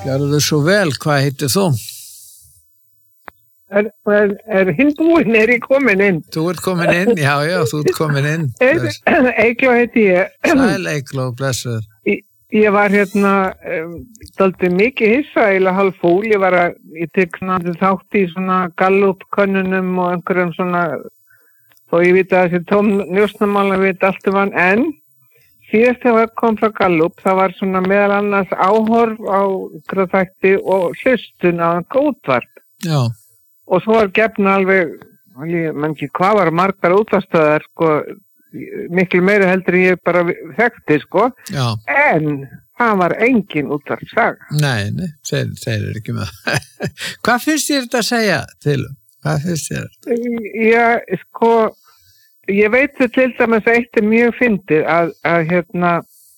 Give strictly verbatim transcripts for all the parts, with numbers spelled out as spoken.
Gjörðu svo vel, hvað heitir þú? Er, er, er hinn búinn, er ég komin inn? Þú ert komin inn, já, já, þú ert komin inn. Eygló heiti ég. Sæl Eygló, blessuð. Ég, ég var hérna, um, dálítið mikið hissa, eiginlega hálf fúl. Ég var að, ég tek þátt í svona Gallup-könnunum og einhverjum svona, og ég veit að þessi tóm njósnamála veit allt um hann, en síðast þegar ég kom frá Gallup, það var svona meðal annars áhorf á þætti og hlustun á góðvarp. Já. Og svo var gefna alveg, menn ekki hvað var margar útvarpsstöðvar, sko, miklu meira heldur en ég bara þekkti, sko. Já. En það var engin útvarpssaga. Nei, nei, þeir, þeir eru ekki með. Hvað finnst þér þetta að segja til? Hvað finnst þér þetta? Já, sko, ég veit til dæmis að eitt er mjög fyndið að, að hérna,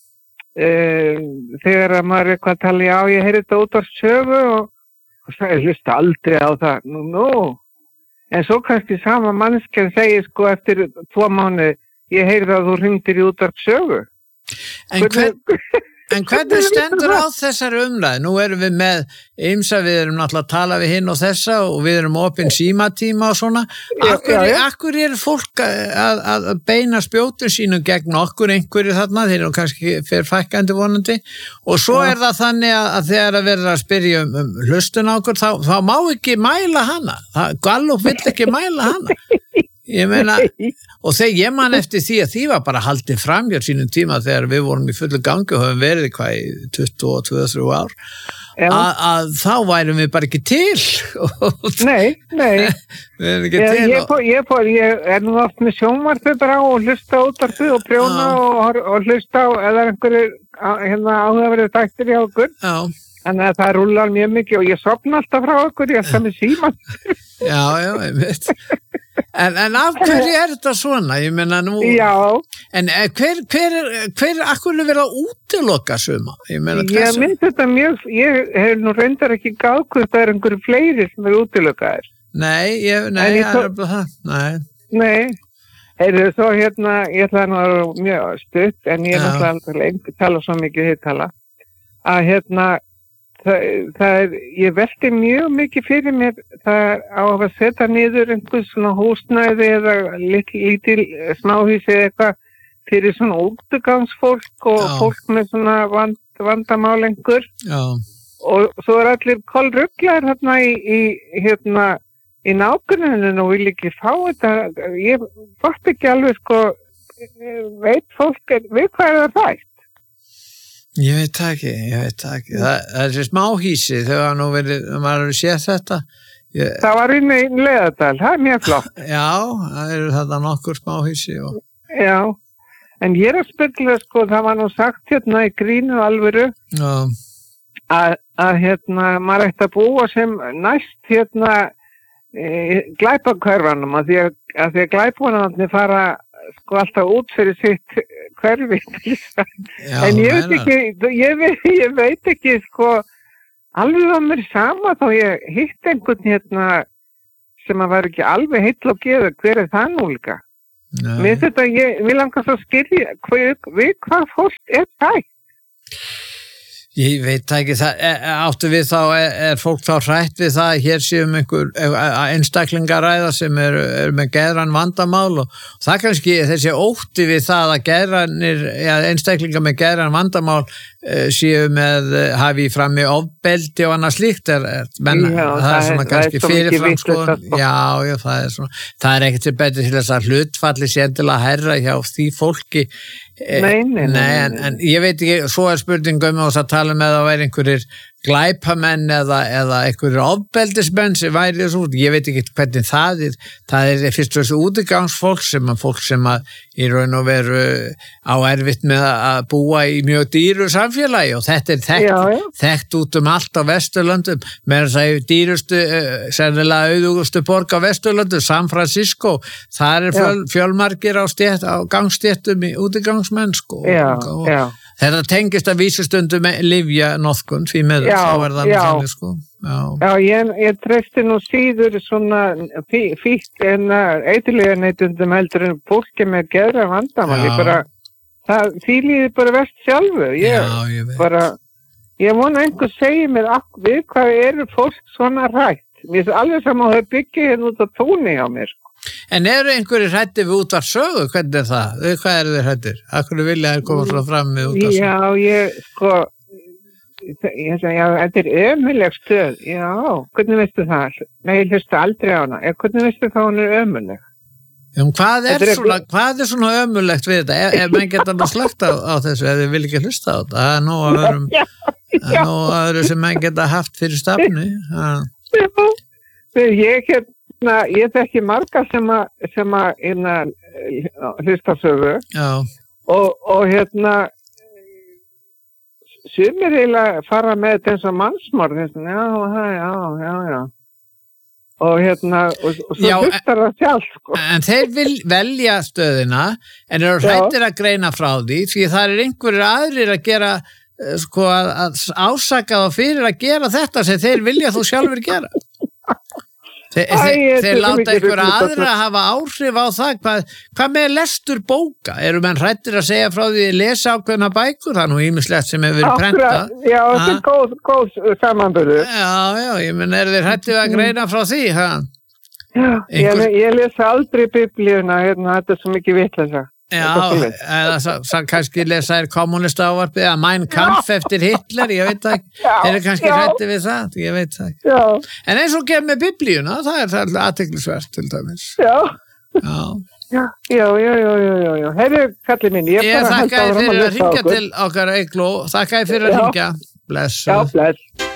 e, þegar að maður er eitthvað að tala, já, ég heyri þetta útvarpssögu og og það er hlusta aldrei á það, nú, nú. En svo kannski sama mannskjan segir sko eftir tvo mánuði, ég heyrði að þú hringdir í útvarpssögu. En, hvern, en hvernig stendur á þessari umræðu? Nú erum við með ýmsa, við erum náttúrulega að tala við hinn og þessa og við erum opinn símatíma og svona. Akkur, já, já. akkur er fólk að, að beina spjótu sínu gegn okkur einhverju þarna, þeir eru kannski fyrir fækkandi vonandi og svo já. Er það þannig að, að þegar að verða að spyrja um, um hlustun á okkur, þá, þá má ekki mæla hana. Það, Gallup vill ekki mæla hana. Ég meina, og þegar ég man eftir því að því var bara haldið fram hjá sínum tíma þegar við vorum í fullu gangi og höfum verið hvað í tuttugu og tvö til þrjú ár, að, að þá værum við bara ekki til. Nei, nei. Við erum ekki ég, til. Ég, og... ég, ég, ég er nú oft með sjónvarpið bara og hlusta útvarpið og prjóna og, og hlusta á eða einhverju hérna, áhugaverið þættir hjá okkur. Já. Þannig að það rúlar mjög mikið og ég sofna alltaf frá okkur, ég er það með síman. Já, já, ég veit. En, en af hverju er þetta svona? Ég meina nú... Já. En hver, hver er, hver er akkurlega verið að útiloka suma? Ég meina þessu... Ég mynd þetta mjög, ég hef nú reyndar ekki gáð það er einhverju fleiri sem er útilokaðir. Nei, ég, nei, ég það er bara það, nei. Nei, heyrðu svo hérna, ég ætla nú að vera mjög stutt, en ég er náttúrulega ekki tala svo mikið hittala, að hérna, Það, það er, ég velti mjög mikið fyrir mér það á að setja niður einhvers svona húsnæði eða lítil, lítil smáhúsi eða eitthvað fyrir svona útgangsfólk og Já. Fólk með svona vand, vandamál einhver. Já. Og svo er allir kolruglar hérna í, í hérna í nágruninu og vil ekki fá þetta. Ég fatt ekki alveg sko, veit fólk, við hvað er það fætt? Ég veit það ekki, ég veit það ekki. Það, það er þessi smáhísi, þegar nú verið, maður hefur séð þetta. Ég... Það var inn í Leðardal, það er mjög flott. Já, það eru þetta nokkur smáhísi. Og... Já, en ég er að spyrla, sko, það var nú sagt hérna í grínu alvöru að, að hérna, maður ætti að búa sem næst hérna e, glæpakörfanum, að því að, að, því að glæpunarnir fara sko alltaf út fyrir sitt hverfi. Já, en ég veit ekki, ég veit, ég veit ekki sko, alveg á mér sama þá ég hitt einhvern hérna sem að var ekki alveg heill og geður, hver er það nú líka? Mér þetta, ég vil langar svo skilja, hvað, við hvað fólk er það? Ég veit ekki, það, áttu við þá, er, er fólk þá hrætt við það að hér séum einhver einstaklingaræða sem er, er með geðran vandamál og það kannski þessi ótti við það að geðranir, ja, einstaklingar með geðran vandamál séu með, hafi í frammi ofbeldi og annað slíkt er, menn, já, það, það er svona er, kannski fyrirfram skoðun, já, já, það er svona, það er ekkert sem betur til þess að hlutfalli sé endilega herra hjá því fólki. Nei, nei, nei, nei en, en ég veit ekki, svo er spurningum og það tala með að vera einhverjir glæpamenn eða, eða einhverjir ofbeldismenn sem væri þessu út, ég veit ekki hvernig það er, það er fyrst og þessu útigangsfólk sem að fólk sem að í raun og veru á erfitt með að búa í mjög dýru samfélagi og þetta er þekkt, já, já. þekkt út um allt á Vesturlöndum, með þess að dýrustu, sennilega auðugustu borg á Vesturlöndum, San Francisco, það er fjöl, fjölmargir á, stjætt, á gangstéttum í útigangsmenn sko, já, og, já. Þetta tengist að vísustundum lyfja notkun því með já, þá er það já. Þannig, sko. Já, já ég, ég treysti nú síður svona fíkt en eitthvað neytundum heldur en fólki með geðra vandamál. Ég bara, það fýliði bara verst sjálfur. Ég, já, ég veit. Bara, ég vona einhver segir mér við hvað eru fólk svona rætt. Mér er alveg saman að þau byggja hérna út á túni á mér. En eru einhverjir hrættir við útvarpssögu? Hvernig er það? Við hvað eru þeir hrættir? Akkur vilja þeir koma frá fram með útvarpssögu? Já, ég, sko, ég sagði, já, þetta er ömuleg stöð. Já, hvernig veistu það? Nei, ég hlusta aldrei á hana. Hvernig veistu það hún er ömuleg? Um, hvað, er er svona, hvað er svona ömulegt við þetta? Ef, ef menn geta nú slögt á, á þessu, ef þið vil ekki hlusta á þetta, það er nóg að öðrum, það er nóg að öðru sem menn geta haft fyrir stafni. Já, ég hérna, ég þekki marga sem að, sem að, hérna, hlusta sögu. Já. Og, og hérna, sumir eiginlega fara með þetta eins og mannsmorð, já, já, já, já. Og hérna, og, og svo hlustar það sjálf, sko. En þeir vil velja stöðina, en eru hrættir að greina frá því, því það er einhverjir aðrir að gera, sko, að, að ásaka þá fyrir að gera þetta sem þeir vilja þú sjálfur gera. Þe, Æ, þeir þeir láta einhverja aðra að hafa áhrif á það. Hvað, hvað með lestur bóka? Eru menn hrættir að segja frá því að lesa ákveðna bækur? Það er nú ýmislegt sem hefur verið prentað. Já, þetta er góð, góð samanburður. Já, já, ég menn, eru þeir hrættir að greina frá því? Ha? Já, Einhver... ég, ég lesa aldrei biblíuna, hérna, þetta er svo mikið vitleysa. Já, eða svo kannski lesa er kommunista ávarpið eða Mein Kampf eftir Hitler, ég veit það ekki, þeir eru kannski hrættir við það, ég veit það ekki. Já. En eins og gefur með biblíuna, það er það athyglisvert til dæmis. Já. Já. Já, já, já, já, já, já. Herru, kallið mín, ég er bara að halda áfram að lesa okkur. Ég þakka þér fyrir að hringja til okkar Eygló, þakka þér fyrir að hringja. Bless. Já, bless.